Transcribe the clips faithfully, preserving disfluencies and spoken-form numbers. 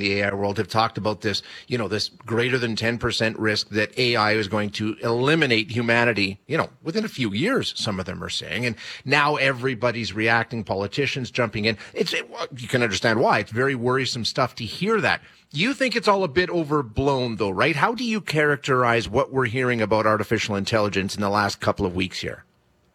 the A I world have talked about this, you know, this greater than ten percent risk that A I is going to eliminate humanity, you know, within a few years, some of them are saying. And now everybody's reacting, politicians jumping in. It's, it, you can understand why. It's very worrisome stuff to hear that. You think it's all a bit overblown, though, right? How do you characterize what we're hearing about artificial intelligence in the last couple of weeks here?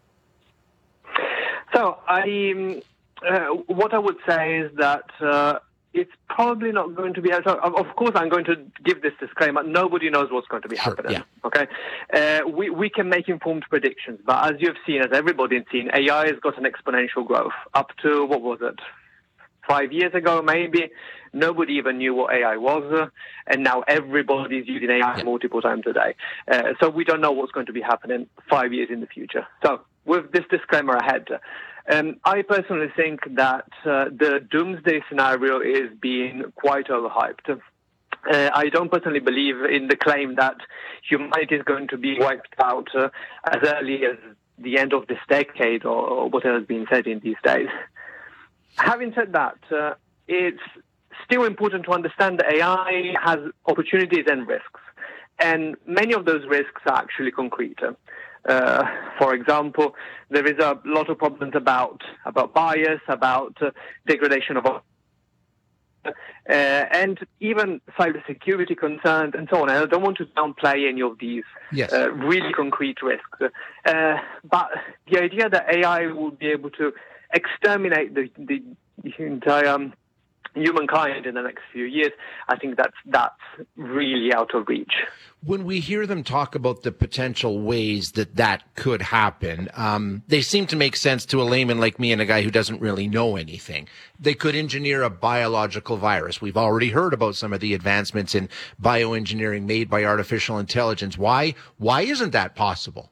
So, I, uh, what I would say is that uh, it's probably not going to be. So, of course, I'm going to give this disclaimer. Nobody knows what's going to be Sure, happening. yeah. Okay, uh, we we can make informed predictions, but as you've seen, as everybody's seen, A I has got an exponential growth up to what was it? Five years ago, maybe, nobody even knew what A I was, uh, and now everybody's using A I yeah. multiple times a day. Uh, so we don't know what's going to be happening five years in the future. So with this disclaimer ahead, um, I personally think that uh, the doomsday scenario is being quite overhyped. Uh, I don't personally believe in the claim that humanity is going to be wiped out uh, as early as the end of this decade or, or whatever has been said in these days. Having said that, uh, it's still important to understand that A I has opportunities and risks, and many of those risks are actually concrete. Uh, for example, there is a lot of problems about about bias, about uh, degradation of uh, and even cybersecurity concerns and so on. And I don't want to downplay any of these yes. uh, really concrete risks, uh, but the idea that A I will be able to exterminate the, the, the entire um, humankind in the next few years, I think that's that's really out of reach. When we hear them talk about the potential ways that that could happen, um, they seem to make sense to a layman like me and a guy who doesn't really know anything. They could engineer a biological virus. We've already heard about some of the advancements in bioengineering made by artificial intelligence. Why? Why isn't that possible?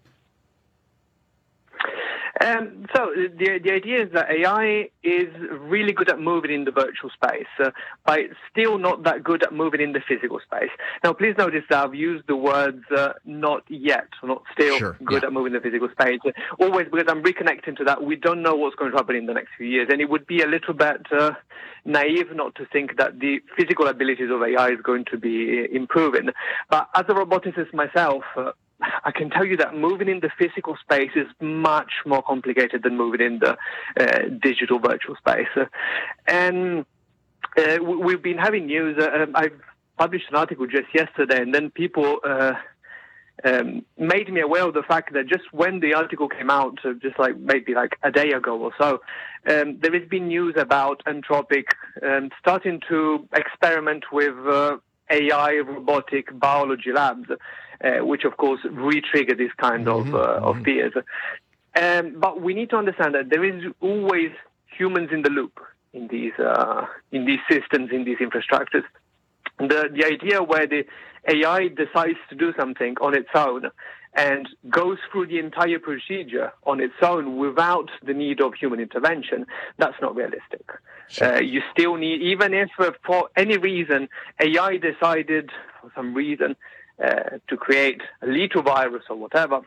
Um, so the the idea is that A I is really good at moving in the virtual space, uh, but it's still not that good at moving in the physical space. Now, please notice that I've used the words uh, "not yet," or "not still sure, good yeah. at moving in the physical space." Always because I'm reconnecting to that. We don't know what's going to happen in the next few years, and it would be a little bit uh, naive not to think that the physical abilities of A I is going to be improving. But as a roboticist myself, uh, I can tell you that moving in the physical space is much more complicated than moving in the uh, digital virtual space. Uh, and uh, we've been having news. Uh, I published an article just yesterday, and then people uh, um, made me aware of the fact that just when the article came out, uh, just like maybe like a day ago or so, um, there has been news about Anthropic um, starting to experiment with uh, A I robotic biology labs. Uh, which, of course, re-trigger this kind mm-hmm, of uh, mm-hmm. of fears. Um, but we need to understand that there is always humans in the loop in these uh, in these systems, in these infrastructures. The the idea where the A I decides to do something on its own and goes through the entire procedure on its own without the need of human intervention, that's not realistic. Sure. Uh, you still need, even if uh, for any reason A I decided, for some reason, Uh, to create a lethal virus or whatever,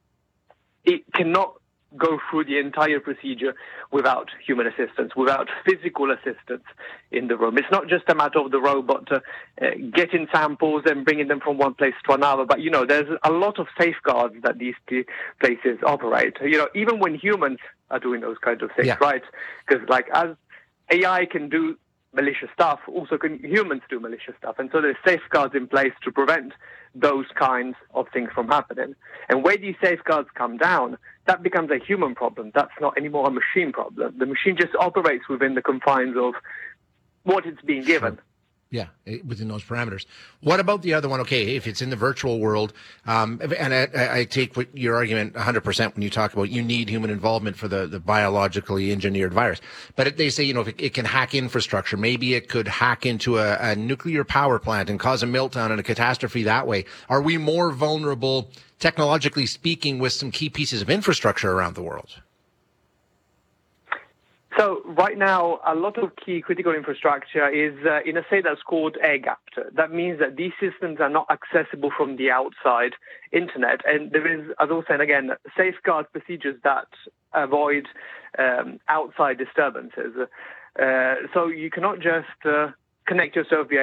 it cannot go through the entire procedure without human assistance, without physical assistance in the room. It's not just a matter of the robot uh, uh, getting samples and bringing them from one place to another, but, you know, there's a lot of safeguards that these places operate. You know, even when humans are doing those kinds of things, yeah. right? Because, like, as A I can do malicious stuff, also can humans do malicious stuff. And so there's safeguards in place to prevent those kinds of things from happening. And where these safeguards come down, that becomes a human problem. That's not anymore a machine problem. The machine just operates within the confines of what it's being given. Sure. Yeah, within those parameters. What about the other one? Okay, if it's in the virtual world, um, and I, I take what your argument one hundred percent when you talk about you need human involvement for the, the biologically engineered virus. But if they say, you know, if it, it can hack infrastructure, maybe it could hack into a, a nuclear power plant and cause a meltdown and a catastrophe that way. Are we more vulnerable, technologically speaking, with some key pieces of infrastructure around the world? So right now, a lot of key critical infrastructure is uh, in a state that's called air-gapped. That means that these systems are not accessible from the outside internet. And there is, as I was saying again, safeguard procedures that avoid um, outside disturbances. Uh, so you cannot just uh, connect yourself via